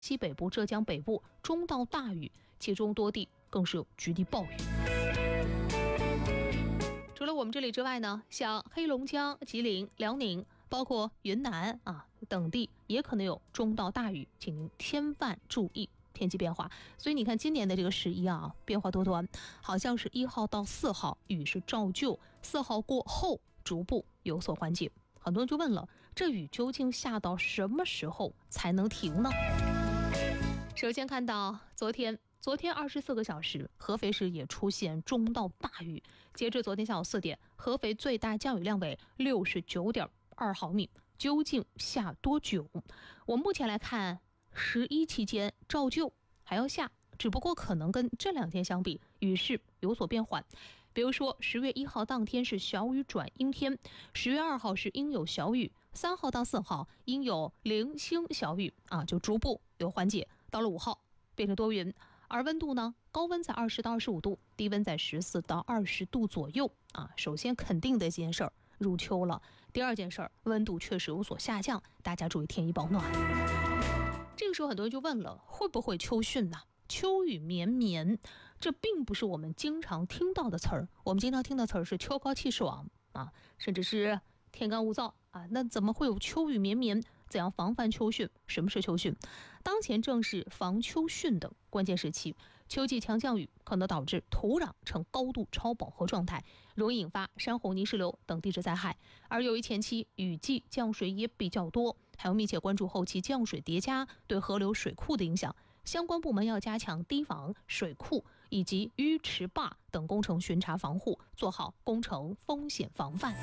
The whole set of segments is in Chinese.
西北部、浙江北部中到大雨，其中多地更是有局地暴雨。除了我们这里之外呢，像黑龙江、吉林、辽宁，包括云南等地也可能有中到大雨，请您千万注意天气变化。所以你看今年的这个11变化多端，好像是1号到4号雨是照旧，4号过后逐步有所缓解。很多人就问了，这雨究竟下到什么时候才能停呢？首先看到昨天24个小时，合肥市也出现中到大雨。截至昨天下午4点，合肥最大降雨量为69.2毫米。究竟下多久？我目前来看，11期间照旧还要下，只不过可能跟这2天相比，雨势有所变缓。比如说10月1号当天是小雨转阴天，10月2号是阴有小雨，3号到4号阴有零星小雨就逐步有缓解。到了5号变成多云，而温度呢，高温在20到25度，低温在14到20度左右首先肯定的一件事儿，入秋了。第二件事儿，温度确实有所下降，大家注意添衣保暖。这个时候很多人就问了，会不会秋汛呢？秋雨绵绵，这并不是我们经常听到的词儿。我们经常听到词儿是秋高气爽甚至是天干物燥那怎么会有秋雨绵绵？怎样防范秋汛？什么是秋汛？当前正是防秋汛的关键时期，秋季强降雨可能导致土壤呈高度超饱和状态，容易引发山洪、泥石流等地质灾害。而由于前期雨季降水也比较多，还要密切关注后期降水叠加对河流水库的影响。相关部门要加强堤防、水库以及淤池坝等工程巡查防护，做好工程风险防范。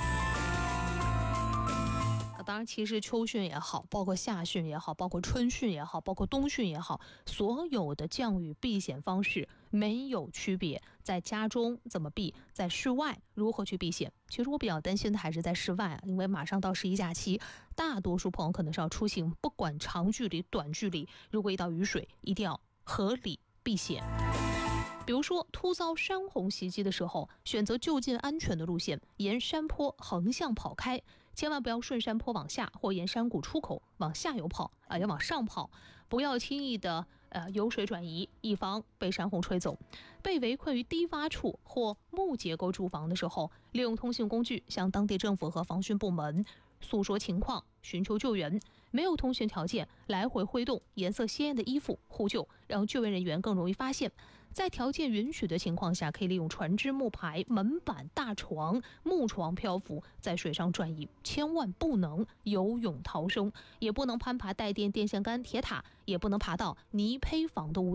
当然，其实秋汛也好，包括夏汛也好，包括春汛也好，包括冬汛也好，所有的降雨避险方式没有区别。在家中怎么避，在室外如何去避险？其实我比较担心的还是在室外因为马上到11假期，大多数朋友可能是要出行，不管长距离、短距离，如果遇到雨水，一定要合理避险。比如说突遭山洪袭击的时候，选择就近安全的路线，沿山坡横向跑开，千万不要顺山坡往下，或沿山谷出口往下游跑要往上跑，不要轻易的由水转移，以防被山洪吹走。被围困于低洼处或木结构住房的时候，利用通信工具向当地政府和防汛部门诉说情况，寻求救援。没有通讯条件，来回挥动颜色鲜艳的衣服呼救，让救援人员更容易发现。在条件允许的情况下，可以利用船只、木牌、门板、大床、木床漂浮在水上转移，千万不能游泳逃生，也不能攀爬带电电线杆、铁塔，也不能爬到泥坯房的屋顶。